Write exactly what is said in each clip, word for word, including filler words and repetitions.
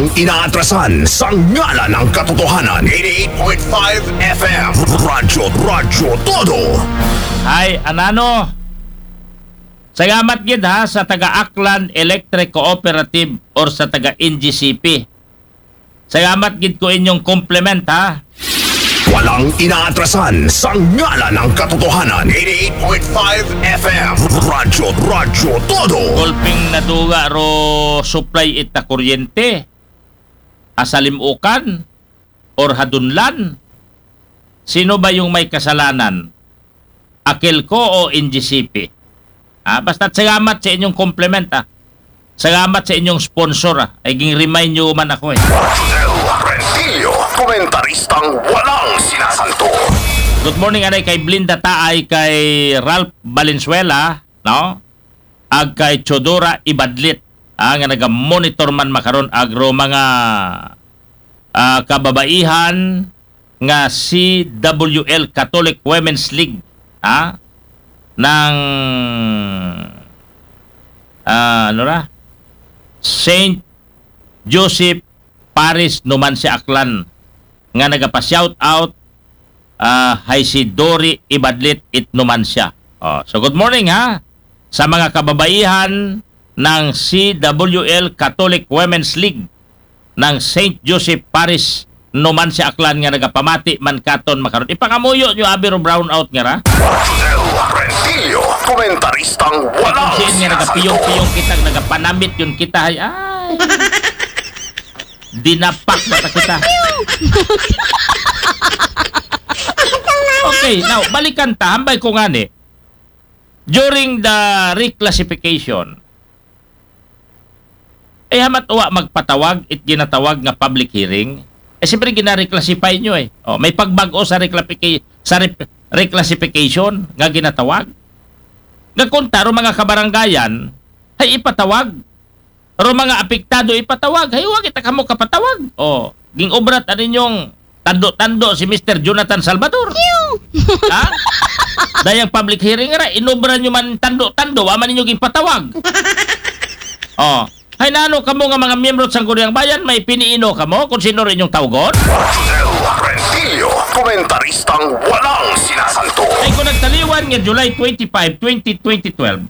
inaatrasan sa ngalan ng katotohanan. eighty-eight point five F M Radyo Radyo Todo. Hi, anano? Salamat gid ha sa taga-Aklan Electric Cooperative or sa taga-N G C P. Salamat gid ko inyong compliment ha. Walang inaatrasan sa ngalan ng katotohanan. eighty-eight point five F M Radyo Radyo Todo. Gulping naduga ro supply ita kuryente. Asalimukan or hadunlan. Sino ba yung may kasalanan? Akilco o N G C P? Ah, basta salamat sa inyong compliment ah. Salamat sa inyong sponsor ah. Ay ging remind nyo man ako eh. Rodel Rentillo, komentaristang walang sinasanto. Good morning anay kay Blinda Taay, kay Ralph Valenzuela, no? Ag kay Chodora Ibadlit. Ah, nga naga-monitor man makaron agro mga ah, kababaihan nga C W L Catholic Women's League. Ah? ng uh, ano ra Saint Joseph Parish Numancia Aklan nga nagapa-shout out uh, hay si Dory Ibadlit it Numancia. Oh, so good morning ha sa mga kababaihan ng C W L Catholic Women's League ng Saint Joseph Parish Numancia Aklan nga nagapamati man katon makaron. Ipangamuyo nyo abiro brown out nga ra. Rodel Rentillo, komentaristang walang Kasi nga sinasanto. nagapiyong-piyong kita, nagapanamit yun kita. Ay, ay. Dinapak na ta kita. Okay, now, balikan ta. Hambay ko nga ni. During the reclassification, eh hamat uwa magpatawag, it ginatawag nga public hearing. Eh siyempre gina-reclassify nyo eh. O, may pagbago sa, reclassification, sa re- reclassification nga ginatawag. Nagkunta, ro mga kabaranggayan, hay ipatawag. Ro mga apektado ipatawag. Hay, huwag kita kamo kapatawag. O, ging obrat ano ninyong tando-tando si Mister Jonathan Salvador. Ha? Dayang public hearing ra, inobra nyo man tando-tando, wa man ninyo ging patawag. O, hay nano kamo nga mga miyembro sa Sangguniang Bayan, may piniino kamo kung sino rin yung tawgon? Rodel Rentillo, komentaristang walang sinasanto. Ay kung nagtaliwan nga July twenty-fifth, twenty twelve,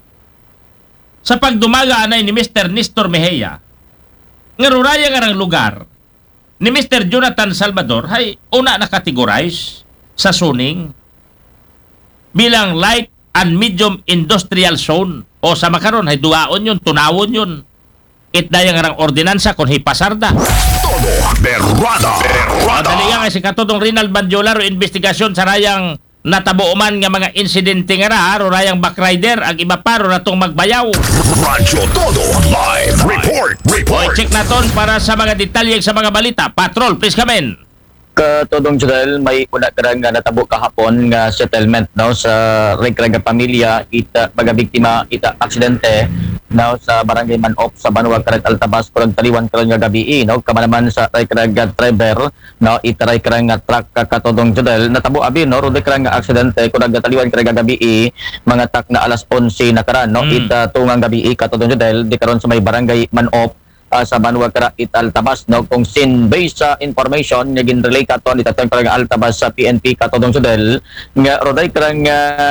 sa pagdumaga anay ni Mister Nestor Mejia, nga ruraya nga rang lugar ni Mister Jonathan Salvador, hay una na-categorize sa suning bilang light and medium industrial zone. O sa makaron, hay duaon yun, tunawon yun. Itdayang arang ordinansa kung hipasarda. Todo berrada. Berrada. Madali nga si katudong Rinald Bandiola ro investigasyon sa rayang natabuoman nga mga insidente nga ra, ro rayang backrider, ang iba pa ro natong magbayaw. Radyo Todo live report. O Report. check naton para sa mga detalye sa mga balita. Patrol, please come in. Katudong Jodel, may una karang nga natabo kahapon nga settlement no sa regrega pamilya ita mga biktima ita aksidente no sa barangay Manop sa Banuag Karat Altabas kurang taliwan karon nga gabi no kamanaman sa regrega driver no ita regrega nga truck katudong Jodel natabo abi no ro karang nga aksidente kurang taliwan karang gabi mga tak na alas onse na karan no Mm. ita tungang gabi katudong Jodel di karon sa may barangay Manop Uh, sa Banuag Karat Altabas no kung sin based sa information nga ginrelay katon itatong karang Altabas sa P N P katodong Sudel nga roday karang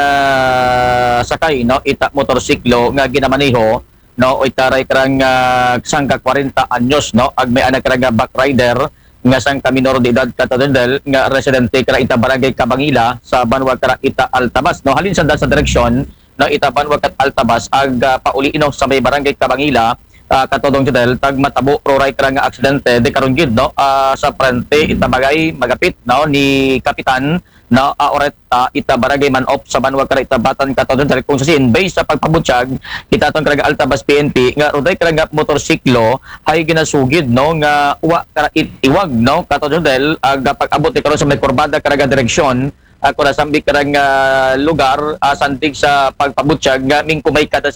uh, sakay no ita motorsiklo nga ginamaneho no o itaray karang uh, sangka forty anyos no ag may anak karang back rider nga sangka minor de edad katodong Sudel nga residente karang ita barangay Kabangila sa Banuag Karat ita Altabas no halin sa sa direksyon no ita Banuag Karat Altabas ag uh, pauliino sa may barangay Kabangila. Uh, katodong Jodel, tag matabo roray karang nga aksidente de karon gid no uh, sa frente itabagay magapit no ni kapitan no uh, oreta ita barangay Manop sa Banuag Karat Batan katodong Jodel kung sa sin base sa pagpabutyag itatong karang Altabas P N P nga roday karang nga motorsiklo hay ginasugid no nga uwa kara iwag no katodong Jodel ag uh, pag-abot ni karon sa may kurbada karang direksyon ako uh, nasambi karang uh, lugar uh, sandig sa pagpabutyag nga ming kumay kada